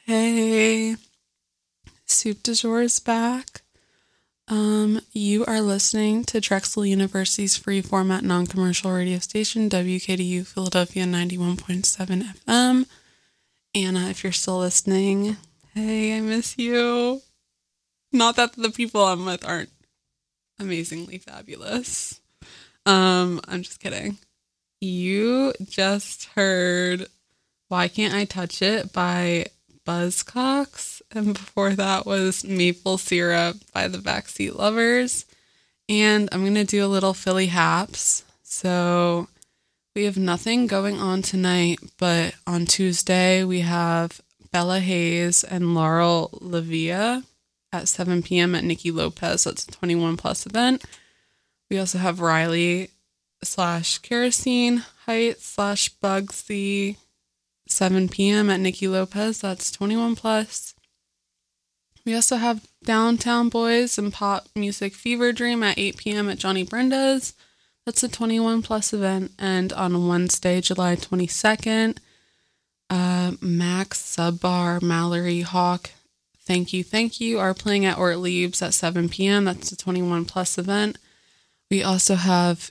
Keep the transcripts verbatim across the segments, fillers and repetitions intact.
Hey, Soup du Jour is back. Um, you are listening to Drexel University's free format non-commercial radio station, W K D U Philadelphia ninety-one point seven F M. Anna, if you're still listening, hey, I miss you. Not that the people I'm with aren't amazingly fabulous. Um, I'm just kidding. You just heard Why Can't I Touch It by Buzzcocks, and before that was Maple Syrup by the Backseat Lovers. And I'm going to do a little Philly Haps. So we have nothing going on tonight, but on Tuesday we have Bella Hayes and Laurel Levia at seven p.m. at Nikki Lopez. That's a twenty-one plus event. We also have Riley slash Kerosene Heights slash Bugsy seven p.m. at Nikki Lopez. That's twenty-one plus. We also have Downtown Boys and Pop Music Fever Dream at eight p.m. at Johnny Brenda's. That's a twenty-one plus event. And on Wednesday, July twenty-second, uh, Max Subbar, Mallory Hawk, Thank You, Thank You are playing at Ortlieb's at seven p.m. That's a twenty-one plus event. We also have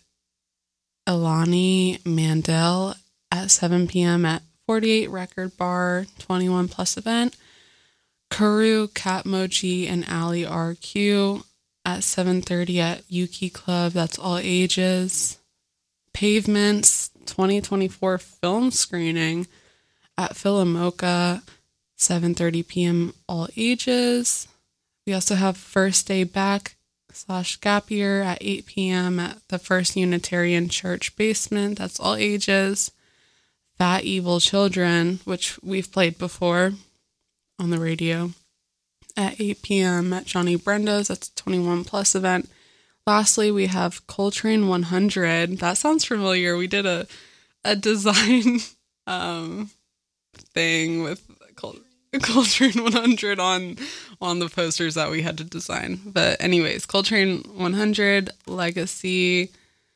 Ilani Mandel at seven p.m. at forty-eight Record Bar, twenty-one plus event. Kuru, Cat Mochi, and Ali R Q at seven thirty at Yuki Club. That's all ages. Pavements twenty twenty-four film screening at Philomoka, seven thirty p.m. all ages. We also have First Day Back slash Gap Year at eight p.m. at the First Unitarian Church basement. That's all ages. Fat Evil Children, which we've played before on the radio, at eight p.m. at Johnny Brenda's. That's a twenty-one plus event. Lastly, we have Coltrane one hundred. That sounds familiar. We did a a design um, thing with Col- Coltrane one hundred on on the posters that we had to design. But anyways, Coltrane one hundred, Legacy,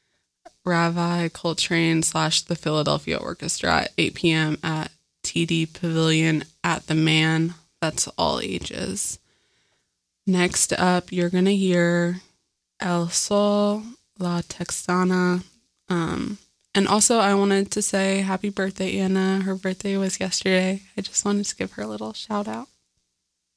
Ravi Coltrane slash the Philadelphia Orchestra at eight p.m. at T D Pavilion at the Man. That's all ages. Next up, you're going to hear El Sol, La Texana. Um, and also, I wanted to say happy birthday, Anna. Her birthday was yesterday. I just wanted to give her a little shout out.